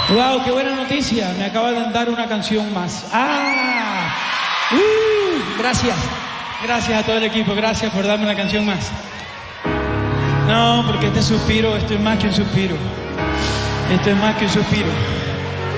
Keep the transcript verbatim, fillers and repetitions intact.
Wow, qué buena noticia. Me acaba de dar una canción más. ¡Ah! Uh, gracias. Gracias a todo el equipo. Gracias por darme una canción más. No, porque este suspiro, esto es más que un suspiro. Esto es más que un suspiro.